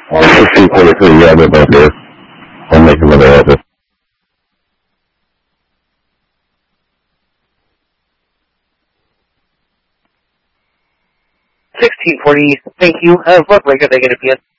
1643, yeah, they're both here. I'll make them available. 1640, thank you. What break are they going to be in?